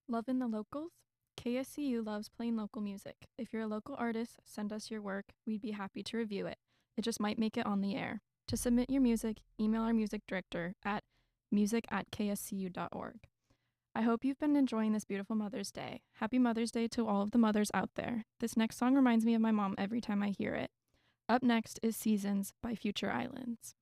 Loving the locals? KSCU loves playing local music. If you're a local artist, send us your work. We'd be happy to review it. It just might make it on the air. To submit your music, email our music director at music@kscu.org. I hope you've been enjoying this beautiful Mother's Day. Happy Mother's Day to all of the mothers out there. This next song reminds me of my mom every time I hear it. Up next is Seasons by Future Islands.